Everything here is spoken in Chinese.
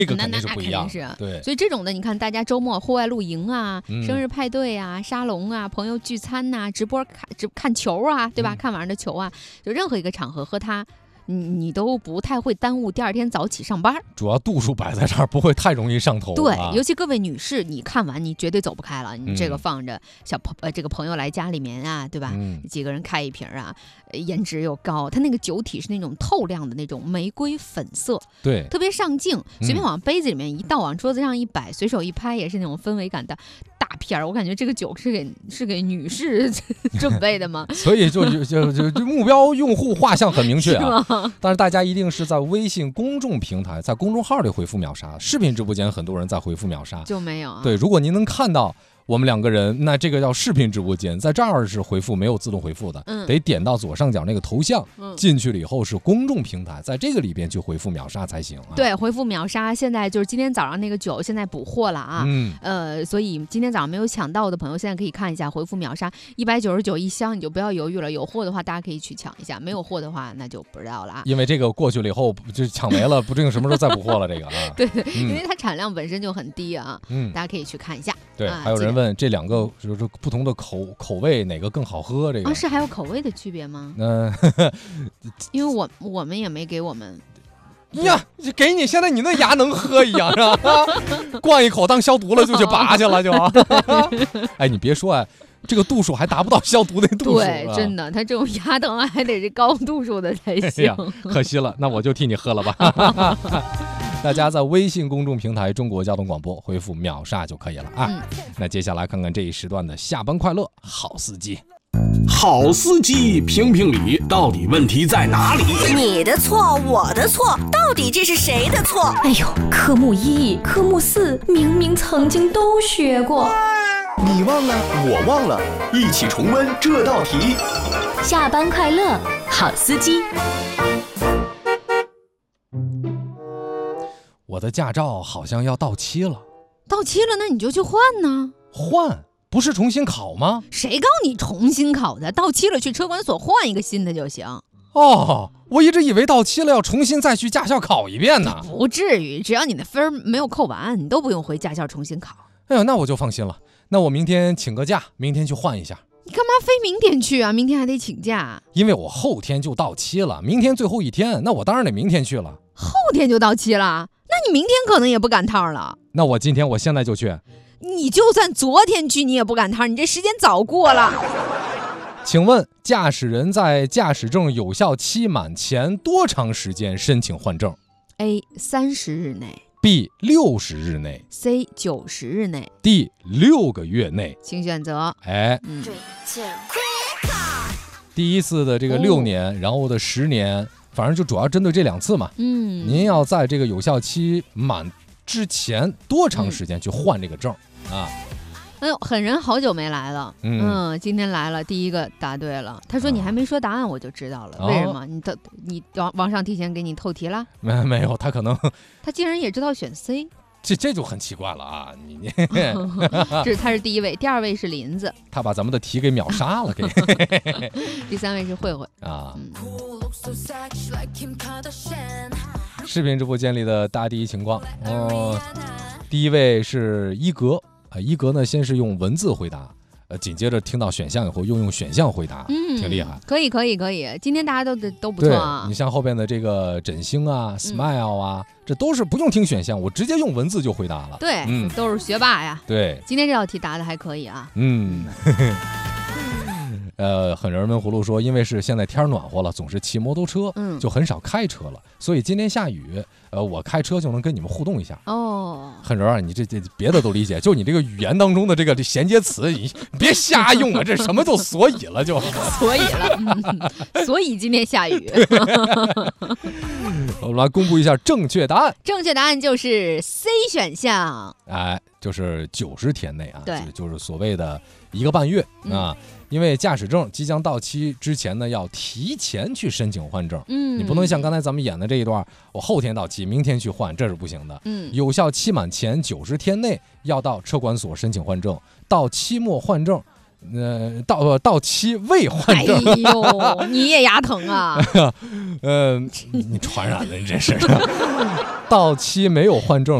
这个肯定是不一样，对。 所以这种的，你看大家周末户外露营啊、生日派对啊、沙龙啊、朋友聚餐呐、直播看球啊，对吧？看晚上的球啊，就任何一个场合和他。你都不太会耽误第二天早起上班， 主要度数摆在这儿，不会太容易上头。 对，尤其各位女士，你看完你绝对走不开了，你这个放着这个朋友来家里面啊，对吧？几个人开一瓶啊，颜值又高，它那个酒体是那种透亮的那种玫瑰粉色， 对， 特别上镜，随便往杯子里面一倒，往桌子上一摆，随手一拍，也是那种氛围感的大片儿。我感觉这个酒是给女士准备的吗？ 所以就目标用户画像很明确啊。但是大家一定是在微信公众平台，在公众号里回复秒杀，视频直播间很多人在回复秒杀就没有。 对，如果您能看到我们两个人，那这个叫视频直播间，在这儿是回复没有自动回复的，得点到左上角那个头像，进去了以后是公众平台，在这个里边去回复秒杀才行啊。 对，回复秒杀，现在就是今天早上那个酒现在补货了啊，所以今天早上没有抢到的朋友，现在可以看一下，回复秒杀199一箱，你就不要犹豫了，有货的话大家可以去抢一下，没有货的话那就不知道了啊。 因为这个过去了以后就抢没了，不定什么时候再补货了这个啊。 对，因为它产量本身就很低啊，大家可以去看一下。 对，还有人问这两个就是不同的口味哪个更好喝？这个是还有口味的区别吗？因为我们也没给我们呀，给你现在你那牙能喝一样是吧？灌一口当消毒了就去拔去了就。哎，你别说这个度数还达不到消毒的度数。 对，真的，它这种牙疼还得是高度数的才行。 可惜了，那我就替你喝了吧。大家在微信公众平台中国交通广播回复秒杀就可以了啊。那接下来看看这一时段的下班快乐好司机。 好司机评评理，到底问题在哪里？ 你的错，我的错，到底这是谁的错？ 哎呦，科目1、科目4明明曾经都学过， 你忘了，我忘了，一起重温这道题。 下班快乐，好司机。 我的驾照好像要到期了。 到期了，那你就去换呢？ 换？不是重新考吗？ 谁告你重新考的？到期了去车管所换一个新的就行。 哦，我一直以为到期了要重新再去驾校考一遍呢。 不至于，只要你的分没有扣完，你都不用回驾校重新考。 哎呦，那我就放心了。那我明天请个假，明天去换一下。 你干嘛非明天去啊？明天还得请假。 因为我后天就到期了，明天最后一天，那我当然得明天去了。 后天就到期了？那你明天可能也不赶趟了。 那我我现在就去。 你就算昨天去你也不赶趟，你这时间早过了。 请问驾驶人在驾驶证有效期满前多长时间申请换证？ A 30日内， B 60日内， C 90日内， D 6个月内。 请选择。 第一次的这个6年，然后的10年，反正就主要针对这2次嘛。您要在这个有效期满之前多长时间去换这个证啊？ 哎呦，狠人好久没来了。今天来了，第一个答对了。他说你还没说答案，我就知道了。为什么？你王上提前给你透题了？ 没有，他可能他竟然也知道选 C。 这就很奇怪了啊！ 他是第一位，第2位是林子， 他把咱们的题给秒杀了，给。 第3位是慧慧啊。视频直播间里的大家第一情况，第一位是一格一格呢，先是用文字回答，紧接着听到选项以后又用选项回答，挺厉害。 可以，今天大家都不错啊。 你像后边的这个振兴啊、smile 啊，这都是不用听选项，我直接用文字就回答了。 对，都是学霸呀。 对， 今天这道题答的还可以啊。 狠人们葫芦说，因为是现在天暖和了，总是骑摩托车，就很少开车了，所以今天下雨，我开车就能跟你们互动一下。狠人啊，你这别的都理解，就你这个语言当中的这个衔接词，你别瞎用啊，这什么就所以了就。 所以了，所以今天下雨。 我们来公布一下正确答案。 正确答案就是 C 选项。 就是90天内啊， 对， 就是所谓的1个半月啊。因为驾驶证即将到期之前呢，要提前去申请换证。你不能像刚才咱们演的这一段，我后天到期，明天去换，这是不行的。有效期满前90天内要到车管所申请换证，到期末换证。到期未换证。 哎呦，你也牙疼啊？ 你传染了，你这是。 到期没有换证